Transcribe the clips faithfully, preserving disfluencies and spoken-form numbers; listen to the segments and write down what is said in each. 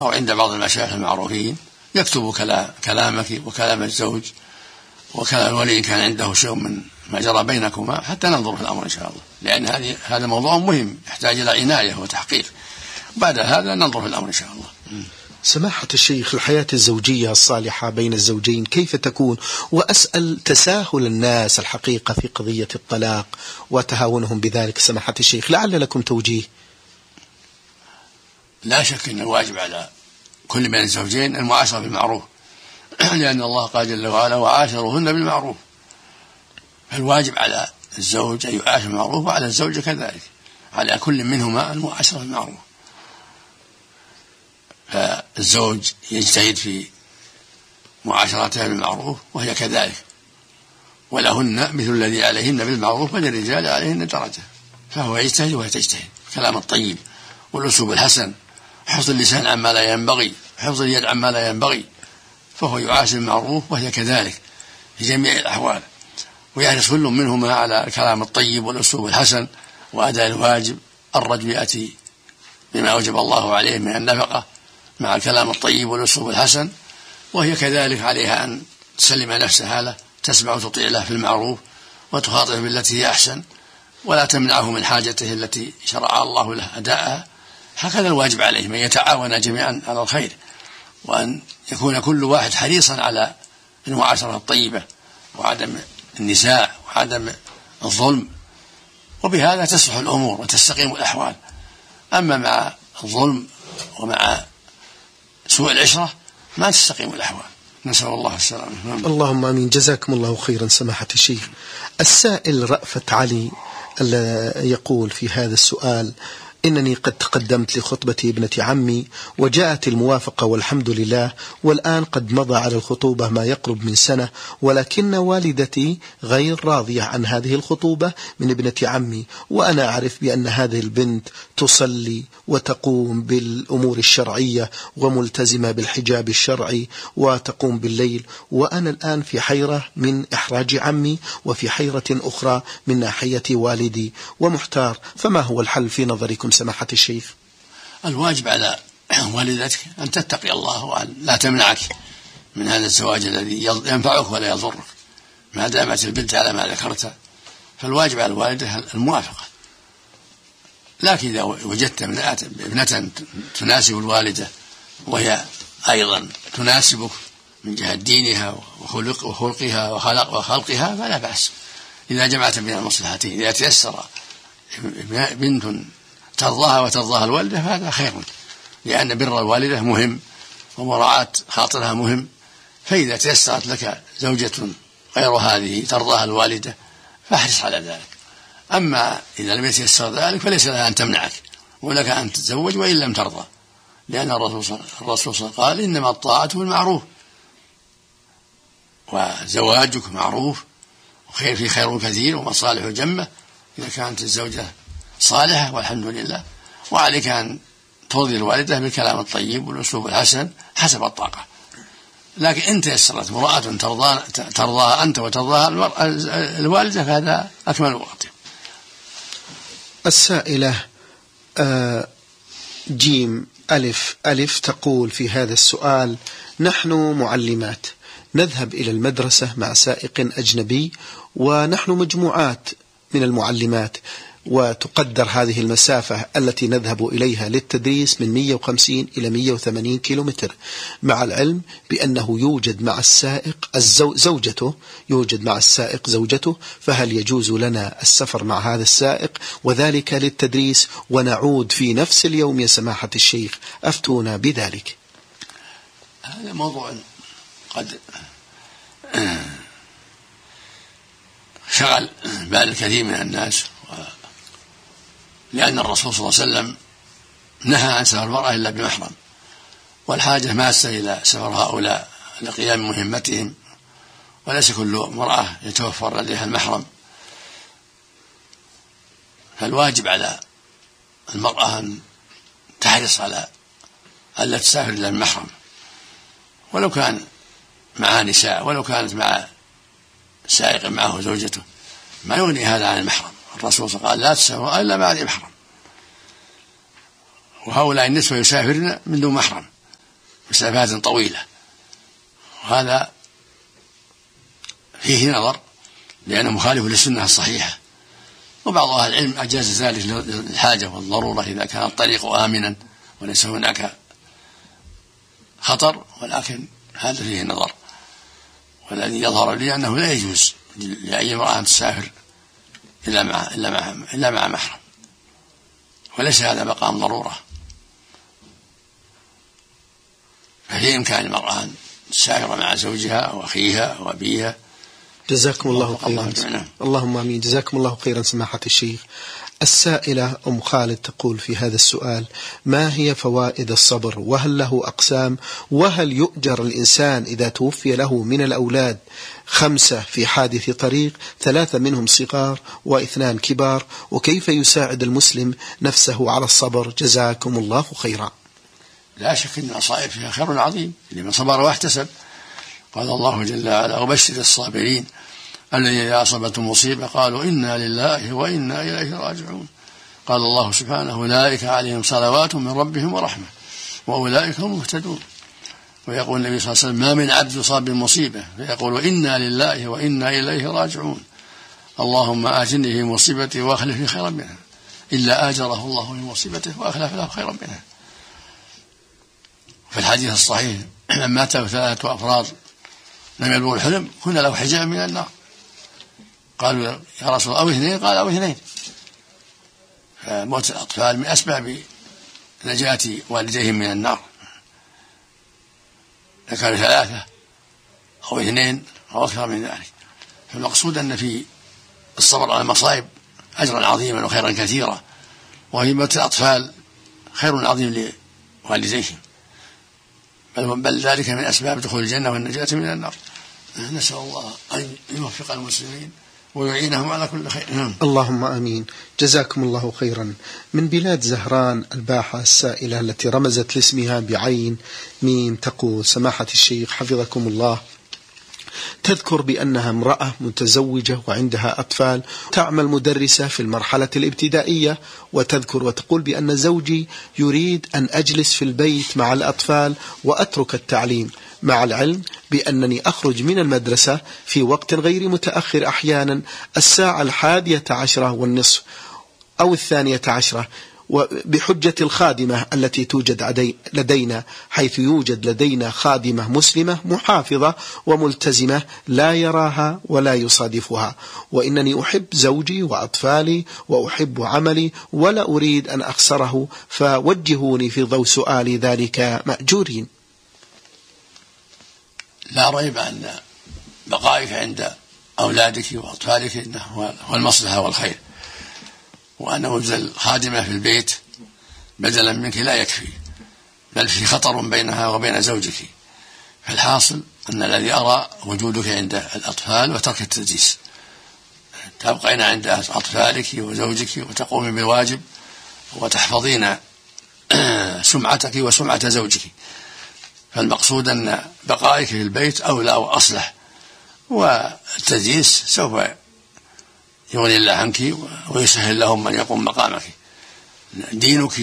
أو عند بعض المشايخ المعروفين يكتب كلامك وكلام الزوج وكلام الولي إن كان عنده شيء من ما جرى بينكما حتى ننظر في الأمر إن شاء الله، لأن هذه هذا موضوع مهم يحتاج إلى عناية وتحقيق. بعد هذا ننظر في الأمر إن شاء الله. سماحة الشيخ، الحياة الزوجية الصالحة بين الزوجين كيف تكون؟ وأسأل تساهل الناس الحقيقة في قضية الطلاق وتهاونهم بذلك سماحة الشيخ، لعل لكم توجيه. لا شك أن الواجب على كل من الزوجين المعاشرة بالمعروف، لأن الله قال جل وعلا وعاشروهن بالمعروف، فالواجب على الزوج أن يعاشر بالمعروف وعلى الزوجة كذلك، على كل منهما المعاشرة بالمعروف. فالزوج يجتهد في معاشرتها بالمعروف وهي كذلك، ولهن مثل الذي عليهن بالمعروف وللرجال عليهن درجة، فهو يجتهد وهي تجتهد. الكلام الطيب والأسلوب الحسن، حفظ اللسان عما لا ينبغي، حفظ اليد عما لا ينبغي، فهو يعاشر المعروف وهي كذلك في جميع الأحوال، ويحرص كل منهما على الكلام الطيب والأسلوب الحسن وأداء الواجب. الرجل يأتي بما أوجب الله عليه من النفقة مع الكلام الطيب والأسلوب الحسن، وهي كذلك عليها أن تسلم نفسها له، تسمع وتطيع له في المعروف وتخاطب بالتي هي أحسن، ولا تمنعه من حاجته التي شرع الله له أداءها. هكذا الواجب عليه من يتعاون جميعا على الخير، وأن يكون كل واحد حريصا على المعاشرة الطيبة وعدم النساء وعدم الظلم، وبهذا تصلح الأمور وتستقيم الأحوال. أما مع الظلم ومع سوء العشرة ما تستقيم الأحوال، نسأل الله السلامة. اللهم آمين. جزاكم الله خيرا سماحة الشيخ. السائل رأفت علي يقول في هذا السؤال: إنني قد تقدمت لخطبة ابنة عمي وجاءت الموافقة والحمد لله، والآن قد مضى على الخطوبة ما يقرب من سنة، ولكن والدتي غير راضية عن هذه الخطوبة من ابنة عمي، وأنا أعرف بأن هذه البنت تصلي وتقوم بالأمور الشرعية وملتزمة بالحجاب الشرعي وتقوم بالليل، وأنا الآن في حيرة من إحراج عمي وفي حيرة أخرى من ناحية والدي ومحتار، فما هو الحل في نظركم سماحة الشيخ؟ الواجب على والدتك أن تتقي الله وأن لا تمنعك من هذا الزواج الذي ينفعك ولا يضرك، ما دامت البنت على ما ذكرت، فالواجب على الوالدة الموافقة. لكن إذا وجدت ابنة تناسب الوالدة وهي أيضا تناسبك من جهة دينها وخلق وخلقها وخلق وخلقها فلا بأس، إذا جمعت بين المصلحتين. إذا تيسر بنت ترضاها وترضاها الوالدة فهذا خير، لأن بر الوالدة مهم ومراعاة خاطرها مهم. فإذا تيسرت لك زوجة غير هذه ترضاها الوالدة فاحرص على ذلك. أما إذا لم يتيسر ذلك فليس لها أن تمنعك، ولك أن تتزوج وإن لم ترضى، لأن الرسول صلى الله عليه وسلم قال: إنما الطاعة بالمعروف، وزواجك معروف وخير في خير كثير ومصالح جمة إذا كانت الزوجة صالحة والحمد لله. وعليك أن ترضي الوالدة بالكلام الطيب والأسلوب الحسن حسب الطاقة. لكن إن تيسرت امرأة ترضاها ترضاها أنت وترضاها الوالدة فهذا أكمل وقته. السائلة آه جيم ألف ألف تقول في هذا السؤال: نحن معلمات نذهب إلى المدرسة مع سائق أجنبي، ونحن مجموعات من المعلمات، وتقدر هذه المسافة التي نذهب إليها للتدريس من مئة وخمسين إلى مئة وثمانين كيلومتر، مع العلم بأنه يوجد مع السائق الزو... زوجته يوجد مع السائق زوجته، فهل يجوز لنا السفر مع هذا السائق وذلك للتدريس ونعود في نفس اليوم يا سماحة الشيخ؟ أفتونا بذلك. هذا موضوع قد شغل بال الكثير من الناس، لأن الرسول صلى الله عليه وسلم نهى عن سفر المرأة إلا بمحرم، والحاجة ماسة إلى سفر هؤلاء لقيام مهمتهم، وليس كل امرأة يتوفر لديها المحرم. فالواجب على المرأة أن تحرص على ألا تسافر إلا المحرم، ولو كان معها نساء، ولو كانت مع سائق معه زوجته، ما يغني هذا عن المحرم. الرسول صلى الله عليه وسلم قال: لا تسافر إلا مع ذي محرم. وهؤلاء النسوة يسافرن من دون محرم، مسافات طويلة، وهذا فيه نظر لأنه مخالف للسنة الصحيحة. وبعض أهل العلم أجاز ذلك للحاجة والضرورة إذا كان الطريق آمنا وليس هناك خطر، ولكن هذا فيه نظر. والذي يظهر لي أنه لا يجوز لأي امرأة أن تسافر إلا مع إلا مع إلا مع محرم، وليس هذا مقام ضرورة، ففي إمكان المرأة أن تسافر مع زوجها أو أخيها أو أبيها. جزاكم الله خيرا. اللهم آمين. جزاكم الله خيرا سماحة الشيخ. السائلة أم خالد تقول في هذا السؤال: ما هي فوائد الصبر؟ وهل له أقسام؟ وهل يؤجر الإنسان إذا توفي له من الأولاد خمسة في حادث طريق، ثلاثة منهم صغار واثنان كبار؟ وكيف يساعد المسلم نفسه على الصبر؟ جزاكم الله خيرا. لا شك أن المصائب فيها خير عظيم لمن صبر واحتسب. قال الله جل وعلا: وبشر الصابرين الذين إذا أصابتهم مصيبة قالوا إنا لله وإنا إليه راجعون. قال الله سبحانه: أولئك عليهم صلوات من ربهم ورحمة وأولئك هم المهتدون. ويقول النبي صلى الله عليه وسلم: ما من عبد يصاب بمصيبة فيقول إنا لله وإنا إليه راجعون اللهم آجرني في مصيبتي وأخلف لي خيرا منها إلا آجره الله في مصيبته وأخلف له خيرا منها. في الحديث الصحيح: من مات ثلاثة أفراد لم يبلغوا الحلم كنا له حجاب من النار. قالوا: يا رسول الله أو اثنين؟ قال: أو اثنين. فموت الأطفال من أسباب نجاة والديهم من النار، إذا كانوا ثلاثة أو اثنين أو أكثر من ذلك. فالمقصود أن في الصبر على المصائب أجرا عظيما وخيرا كثيرا، وفي موت الأطفال خير عظيم لوالديهم، بل ذلك من أسباب دخول الجنة والنجاة من النار. نسأل الله أن يوفق المسلمين ويعينهم على كل خير. اللهم آمين. جزاكم الله خيرا. من بلاد زهران الباحة السائلة التي رمزت لاسمها بعين ميم تقول: سماحة الشيخ حفظكم الله، تذكر بأنها امرأة متزوجة وعندها أطفال، تعمل مدرسة في المرحلة الابتدائية، وتذكر وتقول بأن زوجي يريد أن أجلس في البيت مع الأطفال وأترك التعليم، مع العلم بأنني أخرج من المدرسة في وقت غير متأخر، أحيانا الساعة الحادية عشرة والنصف أو الثانية عشرة، وبحجة الخادمة التي توجد لدينا، حيث يوجد لدينا خادمة مسلمة محافظة وملتزمة لا يراها ولا يصادفها، وإنني أحب زوجي وأطفالي وأحب عملي ولا أريد أن أخسره، فوجهوني في ضوء سؤالي ذلك مأجورين. لا ريب أن بقائك عند أولادك وأطفالك هو المصلحة والخير، وأن وجود الخادمة في البيت بدلا منك لا يكفي، بل في خطر بينها وبين زوجك. فالحاصل أن الذي أرى وجودك عند الأطفال وترك التدريس، تبقين عند أطفالك وزوجك وتقومين بالواجب وتحفظين سمعتك وسمعة زوجك. فالمقصود أن بقائك في البيت أولى وأصلح، والتدريس سوف يغني الله عنك ويسهل لهم من يقوم مقامك. دينك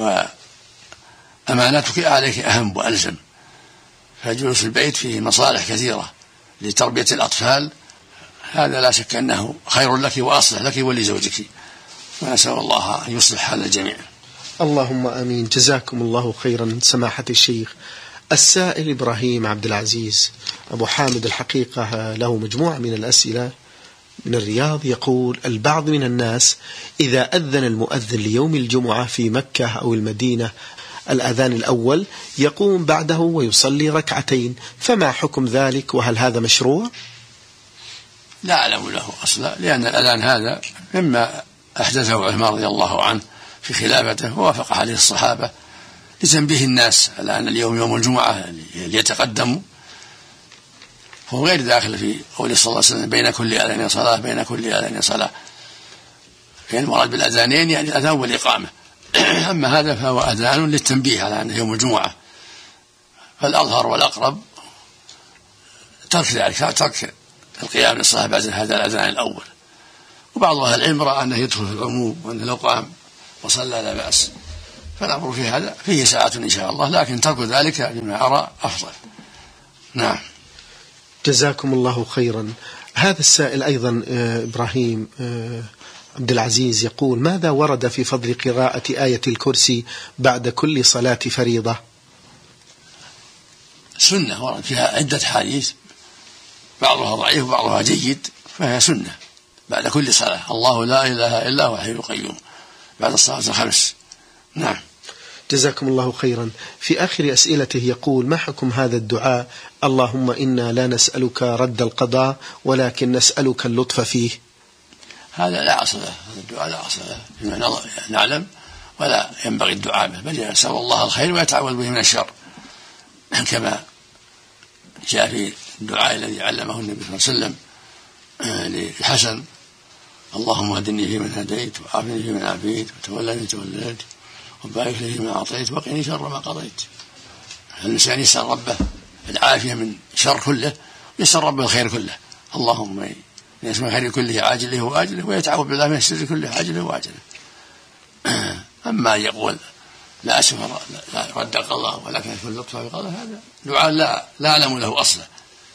وأمانتك عليك أهم وألزم، فجلوس البيت فيه مصالح كثيرة لتربية الأطفال، هذا لا شك أنه خير لك وأصلح لك ولزوجك، ونسأل الله أن يصلح حال الجميع. اللهم آمين. جزاكم الله خيرا سماحة الشيخ. السائل إبراهيم عبد العزيز أبو حامد الحقيقة له مجموعة من الأسئلة من الرياض، يقول: البعض من الناس إذا أذن المؤذن ليوم الجمعة في مكة أو المدينة الأذان الأول يقوم بعده ويصلي ركعتين، فما حكم ذلك؟ وهل هذا مشروع؟ لا أعلم له أصلا، لأن الأذان هذا مما أحدثه عثمان رضي الله عنه في خلافته ووافق عليه الصحابة لتنبيه الناس على أن اليوم يوم الجمعة ليتقدموا، هو غير داخل في قول صلى الله عليه وسلم: بين كل أذان صلاة بين كل أذان صلاة. يعني المراد بالأذانين يعني الأذان والإقامة. أما هذا فهو أذان للتنبيه على أنه يوم الجمعة، فالأظهر والأقرب ترك ذلك، ترك القيام للصلاة بعد هذا الأذان الأول. وبعض أهل العلم رأى أنه يدخل في العموم، وأنه لو قام وصلى لا بأس، فالأمر في هذا فيه ساعة إن شاء الله، لكن ترك ذلك لما أرى أفضل. نعم. جزاكم الله خيرا. هذا السائل أيضا إبراهيم عبد العزيز يقول: ماذا ورد في فضل قراءة آية الكرسي بعد كل صلاة فريضة؟ سنة ورد فيها عدة حديث، بعضها ضعيف وبعضها جيد، فهي سنة بعد كل صلاة. الله لا إله إلا هو الحي القيوم بعد الصلاة الخمس. نعم. جزاكم الله خيرا. في آخر أسئلته يقول: ما حكم هذا الدعاء: اللهم إنا لا نسألك رد القضاء ولكن نسألك اللطف فيه؟ هذا لا أصل له، هذا الدعاء لا أصل له، نعلم ولا ينبغي الدعاء به، بل يسأل الله الخير ويتعوذ به من الشر، كما جاء في الدعاء الذي علمه النبي صلى الله عليه وسلم للحسن: اللهم اهدني فيمن هديت وعافني فيمن عافيت وتولني توليت وبارك لي فيما أعطيت وقني شر ما قضيت. الإنسان يسأل ربه العافية من شر كله، يسأل ربه الخير كله. اللهم يسمى الخير كله عاجله وآجله، ويتعوذ بالله من الشر كله عاجله وآجله. أما يقول لا أشفر لا رد القضاء ولكن يكون اللطف في القضاء، هذا دعاء لا لا أعلم له أصلا،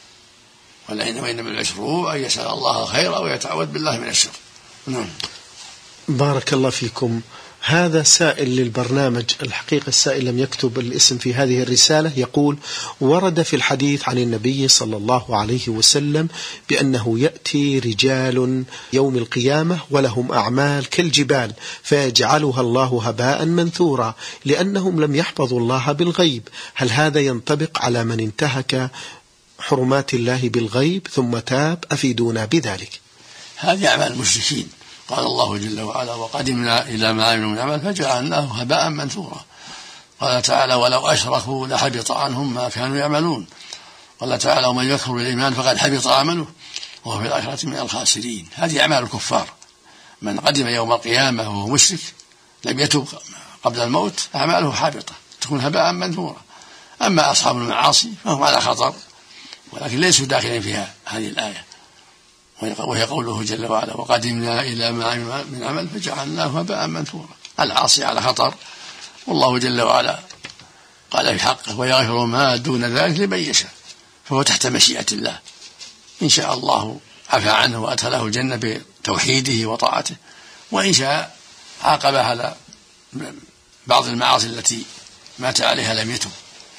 وإنما المشروع أن يسأل الله الخير ويتعوذ بالله من الشر. نعم. بارك الله فيكم. هذا سائل للبرنامج، الحقيقة السائل لم يكتب الاسم في هذه الرسالة، يقول: ورد في الحديث عن النبي صلى الله عليه وسلم بأنه يأتي رجال يوم القيامة ولهم أعمال كالجبال فيجعلها الله هباء منثورا لأنهم لم يحفظوا الله بالغيب، هل هذا ينطبق على من انتهك حرمات الله بالغيب ثم تاب؟ أفيدونا بذلك. هذه أعمال المشركين، قال الله جل وعلا: وقدمنا إلى ما عملوا من عمل فجعلناه هباء منثورا. قال تعالى: ولو أشركوا لحبط عنهم ما كانوا يعملون. قال تعالى: ومن يكفر بالإيمان فقد حبط عمله وهو في الآخرة من الخاسرين. هذه أعمال الكفار، من قدم يوم القيامة وهو مشرك لم يتب قبل الموت أعماله حابطة تكون هباء منثورا. أما أصحاب المعاصي فهم على خطر، ولكن ليسوا داخلين فيها هذه الآية، وهي قوله جل وعلا: وقدمنا إلى ما عملوا من عمل فجعلناه هباء منثورا. العاصي على خطر، والله جل وعلا قال في حقه: ويغفر ما دون ذلك لمن يشاء، فهو تحت مشيئة الله، إن شاء الله عفى عنه وأدخله الجنة بتوحيده وطاعته، وإن شاء عاقبه على بعض المعاصي التي مات عليها لم يتب.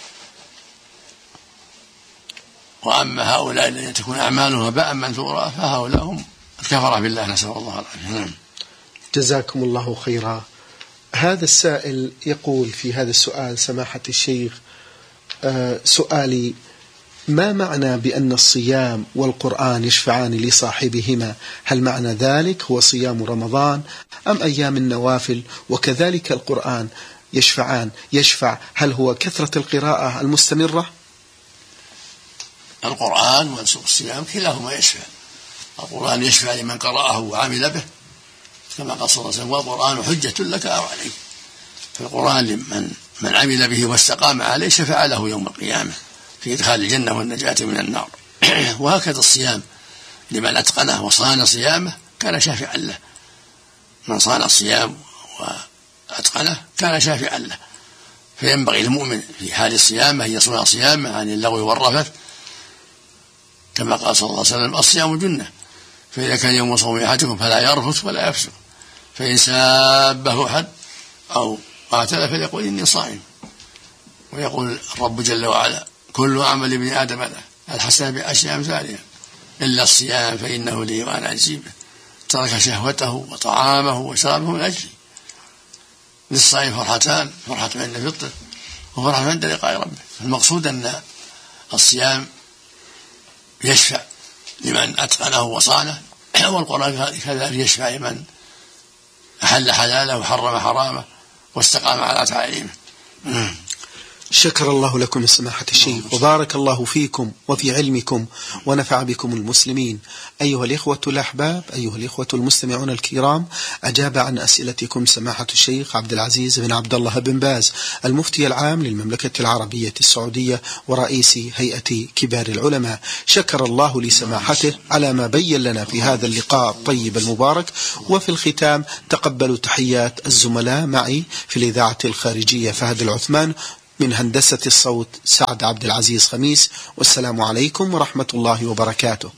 وأما هؤلاء الذين تكون أعمالهم هباء منثورا فهؤلاء هم الكفرة بالله، نسأل الله العافية. جزاكم الله خيرا. هذا السائل يقول في هذا السؤال: سماحة الشيخ، آه سؤالي: ما معنى بأن الصيام والقرآن يشفعان لصاحبهما؟ هل معنى ذلك هو صيام رمضان أم أيام النوافل؟ وكذلك القرآن يشفعان، يشفع هل هو كثرة القراءة المستمرة؟ القرآن والصيام كلاهما يشفع. القرآن يشفع لمن قرأه وعمل به، كما قال صلى الله عليه وسلم: والقرآن حجة لك أو عليك. فالقرآن لمن من عمل به واستقام عليه شفع له يوم القيامة في إدخال الجنة والنجاة من النار. وهكذا الصيام لمن أتقنه وصان صيامه كان شافعا له، من صان الصيام وأتقنه كان شافعا له. فينبغي المؤمن في حال الصيام أن يصون صيامه عن اللغو والرفث، كما قال صلى الله عليه وسلم: الصيام جنة، فإذا كان يوم صوم أحدكم فلا يرفث ولا يفسق، فإن سابه أحد أو قاتل فليقول إني صائم. ويقول الرب جل وعلا: كل عمل ابن آدم له الحسنة بعشر أمثالها إلا الصيام فإنه لي وأنا أجزي به، ترك شهوته وطعامه وشرابه من أجلي. للصائم فرحتان: فرحة عند فطره وفرحة عند لقاء ربه. المقصود أن الصيام يشفع لمن أتقنه وصانه، والقرآن كذلك يشفع لمن أحل حلاله وحرم حرامه واستقام على تعاليمه. شكر الله لكم سماحة الشيخ، وبارك الله فيكم وفي علمكم ونفع بكم المسلمين. أيها الإخوة الأحباب، أيها الإخوة المستمعون الكرام، أجاب عن أسئلتكم سماحة الشيخ عبد العزيز بن عبد الله بن باز، المفتي العام للمملكة العربية السعودية ورئيس هيئة كبار العلماء. شكر الله لسماحته على ما بين لنا في هذا اللقاء الطيب المبارك. وفي الختام تقبلوا تحيات الزملاء معي في الإذاعة الخارجية فهد العثمان، من هندسة الصوت سعد عبد العزيز خميس، والسلام عليكم ورحمة الله وبركاته.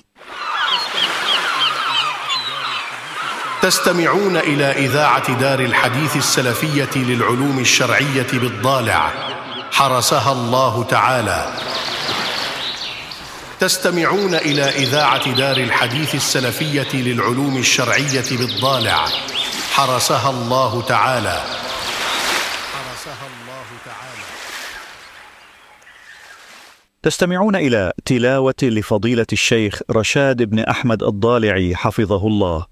تستمعون إلى إذاعة دار الحديث السلفية للعلوم الشرعية بالضالع حرسها الله تعالى. تستمعون إلى إذاعة دار الحديث السلفية للعلوم الشرعية بالضالع حرسها الله تعالى. حرسها الله تعالى. تستمعون إلى تلاوة لفضيلة الشيخ رشاد بن أحمد الضالعي حفظه الله